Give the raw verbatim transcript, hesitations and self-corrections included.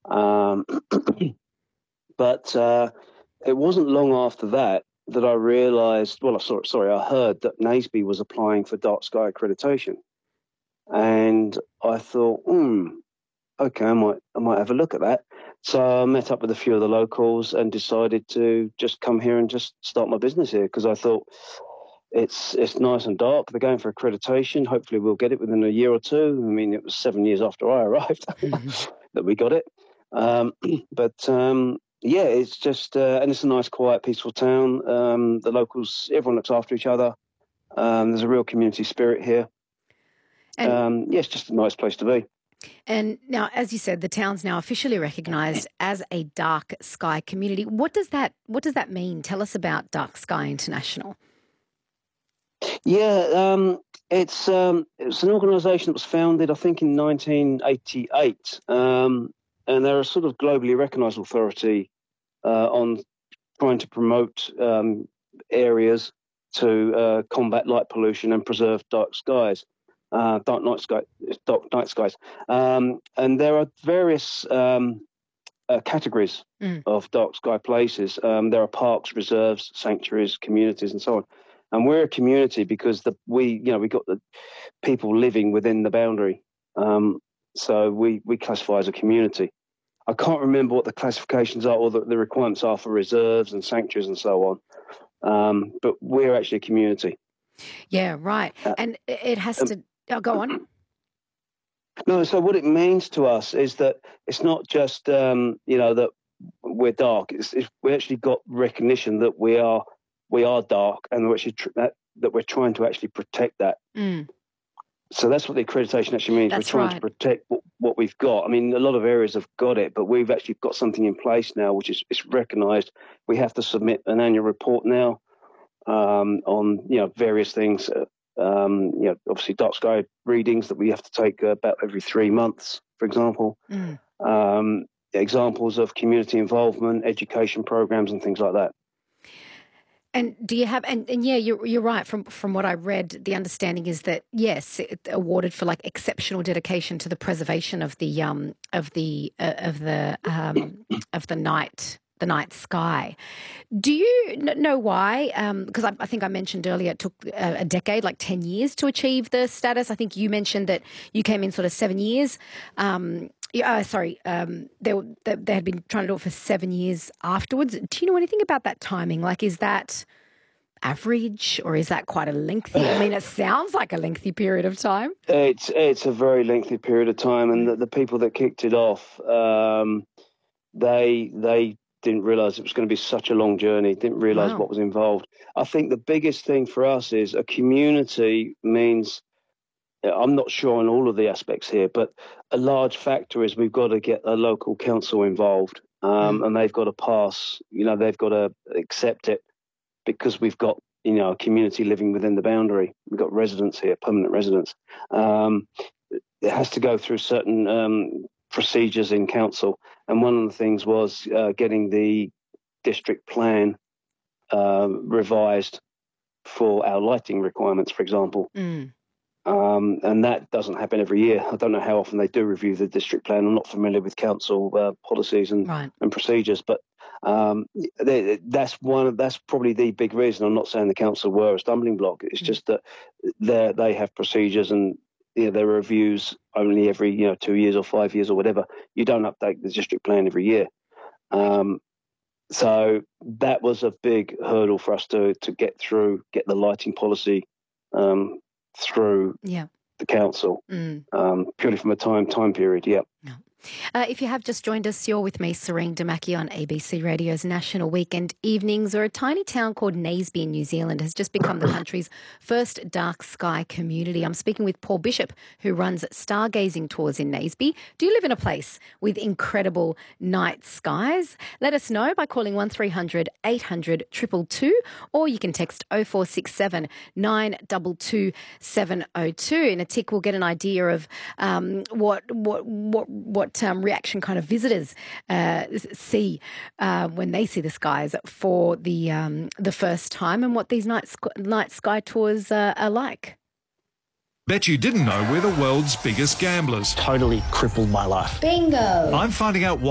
Um, but uh, it wasn't long after that that I realised, well, sorry, sorry, I heard that Naseby was applying for dark sky accreditation. And I thought, hmm, okay, I might, I might have a look at that. So I met up with a few of the locals and decided to just come here and just start my business here, because I thought it's it's nice and dark. They're going for accreditation. Hopefully we'll get it within a year or two. I mean, it was seven years after I arrived that we got it. Um, but um, yeah, it's just, uh, and it's a nice, quiet, peaceful town. Um, the locals, everyone looks after each other. Um, there's a real community spirit here. And um, yeah, it's just a nice place to be. And now, as you said, the town's now officially recognised as a dark sky community. What does that What does that mean? Tell us about Dark Sky International. Yeah, um, it's um, it's an organisation that was founded, I think, in nineteen eighty-eight, um, and they're a sort of globally recognised authority uh, on trying to promote um, areas to uh, combat light pollution and preserve dark skies. Uh, dark night sky, dark night skies, um, and there are various um, uh, categories mm. of dark sky places. Um, there are parks, reserves, sanctuaries, communities, and so on. And we're a community because the we, you know, we got the people living within the boundary, um, so we we classify as a community. I can't remember what the classifications are or the, the requirements are for reserves and sanctuaries and so on, um, but we're actually a community. Yeah, right, uh, and it has um, to. Oh, go on. No, so what it means to us is that it's not just, um, you know, that we're dark. It's, it's, we actually got recognition that we are we are dark, and we're actually tr- that, that we're trying to actually protect that. Mm. So that's what the accreditation actually means. That's we're trying right. to protect what, what we've got. I mean, a lot of areas have got it, but we've actually got something in place now, which is it's recognised. We have to submit an annual report now um, on, you know, various things. Uh, Um, you know, obviously dark sky readings that we have to take uh, about every three months, for example. Mm. Um, examples of community involvement, education programs and things like that. And do you have, and, and yeah, you're, you're right. From from what I read, the understanding is that, yes, it awarded for like exceptional dedication to the preservation of the, um, of the, uh, of the, um, of the night the night sky. Do you know why? Because um, I, I think I mentioned earlier it took a, a decade, like ten years to achieve the status. I think you mentioned that you came in sort of seven years. Um, yeah, uh, sorry, um, they, they, they had been trying to do it for seven years afterwards. Do you know anything about that timing? Like, is that average or is that quite a lengthy? I mean, it sounds like a lengthy period of time. It's, it's a very lengthy period of time. And the, the people that kicked it off, um, they they... didn't realise it was going to be such a long journey, didn't realise wow. what was involved. I think the biggest thing for us is a community means, I'm not sure on all of the aspects here, but a large factor is we've got to get a local council involved um, mm. and they've got to pass, you know, they've got to accept it because we've got, you know, a community living within the boundary. We've got residents here, permanent residents. Um, it has to go through certain um procedures in council, and one of the things was uh, getting the district plan uh, revised for our lighting requirements, for example. Mm. Um, and that doesn't happen every year. I don't know how often they do review the district plan. I'm not familiar with council uh, policies and, right. and procedures, but um, they, that's one. Of, that's probably the big reason. I'm not saying the council were a stumbling block. It's mm. just that they they have procedures and you know, their reviews only every, you know, two years or five years or whatever. You don't update the district plan every year. Um, so that was a big hurdle for us to to get through, get the lighting policy um, through yeah. the council, mm. um, purely from a time time period, yeah. No. Uh, if you have just joined us, you're with me, Serene Damaki, on A B C Radio's National Weekend Evenings, where a tiny town called Naseby in New Zealand has just become the country's first dark sky community. I'm speaking with Paul Bishop, who runs stargazing tours in Naseby. Do you live in a place with incredible night skies? Let us know by calling one three hundred eight hundred two two two, or you can text oh four six seven nine two two seven oh two. In a tick, we'll get an idea of um, what what what what Um, reaction kind of visitors uh, see uh, when they see the skies for the um, the first time, and what these night sc- night sky tours uh, are like. Bet you didn't know we're the world's biggest gamblers. Totally crippled my life. Bingo! I'm finding out why.